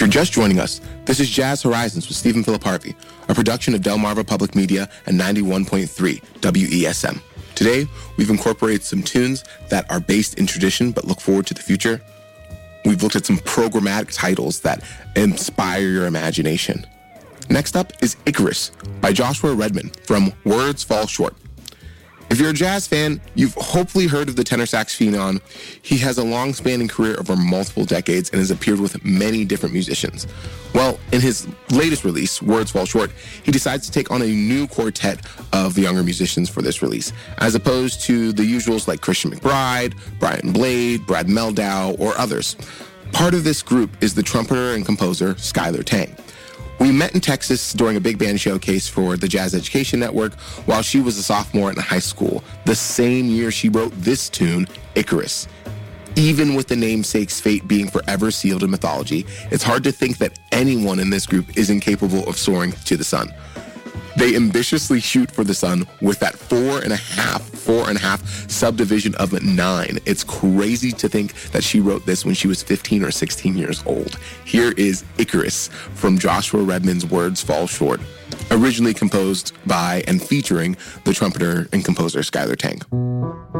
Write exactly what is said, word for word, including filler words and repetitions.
If you're just joining us, this is Jazz Horizons with Stephen Philip Harvey, a production of Delmarva Public Media and ninety-one point three W E S M. Today, we've incorporated some tunes that are based in tradition but look forward to the future. We've looked at some programmatic titles that inspire your imagination. Next up is Icarus by Joshua Redman from Words Fall Short. If you're a jazz fan, you've hopefully heard of the tenor sax phenom. He has a long-spanning career over multiple decades and has appeared with many different musicians. Well, in his latest release, Words Fall Short, he decides to take on a new quartet of younger musicians for this release, as opposed to the usuals like Christian McBride, Brian Blade, Brad Meldau, or others. Part of this group is the trumpeter and composer Skylar Tang. We met in Texas during a big band showcase for the Jazz Education Network while she was a sophomore in high school, the same year she wrote this tune, Icarus. Even with the namesake's fate being forever sealed in mythology, it's hard to think that anyone in this group is incapable of soaring to the sun. They ambitiously shoot for the sun with that four and a half, four and a half subdivision of nine. It's crazy to think that she wrote this when she was fifteen or sixteen years old. Here is Icarus from Joshua Redman's Words Fall Short, originally composed by and featuring the trumpeter and composer Skylar Tang.